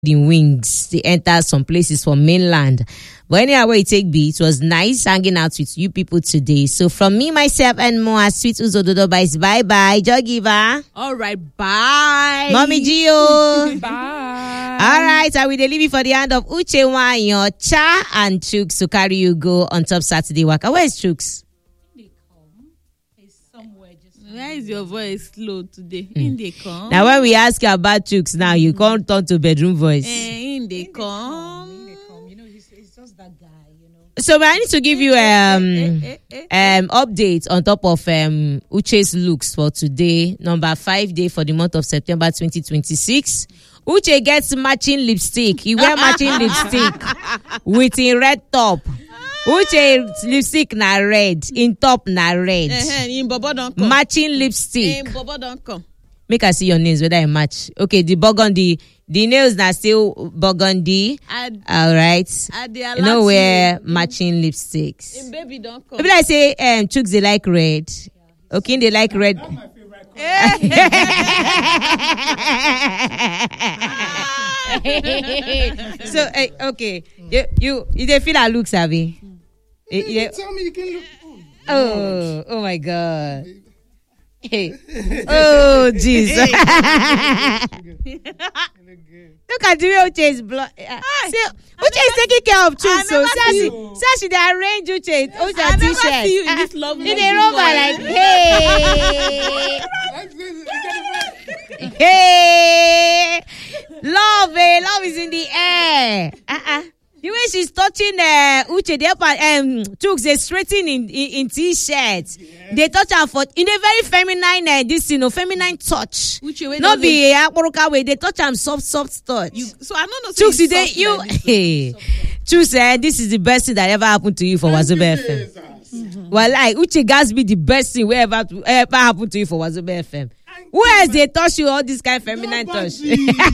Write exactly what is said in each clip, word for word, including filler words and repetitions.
in wings. They enter some places for mainland. But anyhow, where it take be, it was nice hanging out with you people today. So from me, myself, and more, Sweet Uzododo Bites, bye-bye. Jogiva. All right, bye. Mommy Gio. Bye. All right, I will leave you for the hand of Uche Wanyo, Cha, and Chooks to carry you go on top Saturday Waka. Where is Chooks? Why is your voice slow today? Mm. In the come. Now, when we ask you about Chooks, now you can't turn to bedroom voice. Eh, in the come. You know, he's, he's just that guy, you know. So I need to give you um um update on top of um Uche's looks for today, number five day for the month of September twenty twenty-six. Uche gets matching lipstick. He wear matching lipstick with a red top. Uche lipstick na red, in top na red. Uh-huh, in Bobo don't come. Matching lipstick. In Bobo don't come. Make I see your nails whether I match. Okay, the burgundy, the nails na still burgundy. I'd, all right. I'd you know wear matching lipsticks. In baby don't come. Maybe I say um Chooks they like red. Yeah. Okay, they like red. That's my favorite color. So uh, okay, you you you they feel that looks Abby. You, you tell me you can look. Oh, oh, oh my God. Hey. Oh, Jesus. Look at the way Uche is blood. Uh, see, Uche is taking care of Chooks. So, she, so she they arrange Uche. Uche I never t-shirt. see you in this lovely. In the rover like, hey. Hey. Love, eh? Love is in the air. Uh-uh. The way she's touching uh, Uche, the upper um, Chooks, they straighten in, in, in t-shirts. Yes. They touch her for in a very feminine, uh, this you know, feminine touch. Uche, not be a uh, way. They touch them soft, soft touch. You, so I don't know. Chooks, they you. Hey, Chooks, uh, this is the best thing that ever happened to you for Wazobia F M. Mm-hmm. Well, like Uche Gas be the best thing wherever ever happened to you for Wazobia F M. Who else they touch you all this kind of feminine no, touch?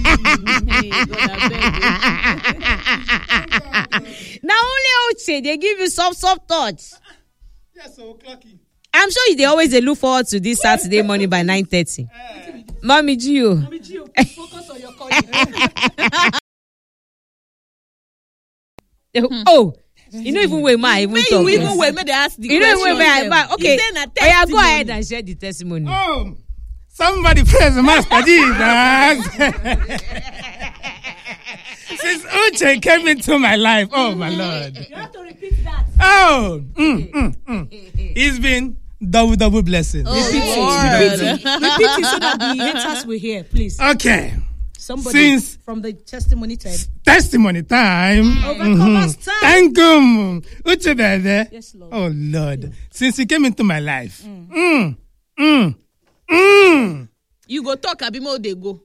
Now only Uche they give you soft, soft touch. Yes, so clucky. I'm sure they always they look forward to this Saturday morning by nine thirty. Uh, Mommy Gio. Mommy Gio, focus on your calling. Oh. You know even where my even talk. You even where they ask the you know even where my okay. I go ahead and share the testimony. Oh, somebody praise the Master Jesus. Since Uche came into my life, oh my Lord. You have to repeat that. Oh, mm, mm, mm. It's been double double blessing. Oh, repeat it. Repeat it. Repeat it so that the haters will hear, please. Okay. Somebody Since from the testimony time. Testimony time. Overcomers time. Thank you. Uche baby. Yes, Lord. Oh Lord. Yeah. Since he came into my life. Mm. Mm, mm, mm. You go talk Abimo they go.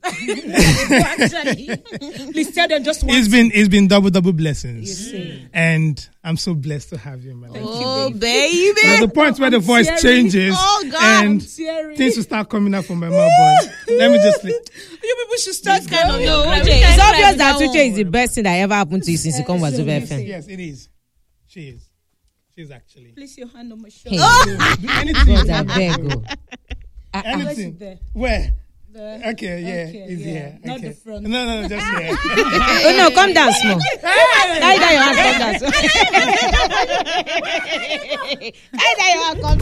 Please tell them just one. It's been it's been double double blessings. Yes, and I'm so blessed to have you in my life. Oh you, baby. There's the point where the voice tearing. changes oh, God. and things will start coming out from my mouth. But let me just sleep. You people should start kind of no, Uche. It's obvious that Uche is the best thing that ever happened to you since you come to Wazobia F M. Yes, it is. She is. She is actually. Place your hand on my shoulder. Hey. Oh. Anything. God, I beg you. Anything. There. Where? The, okay, yeah, okay, it's yeah. here. Not okay. the front. No, no, no, just here. Oh no, come down small. Carry down your hand, come down. Carry down your hand, come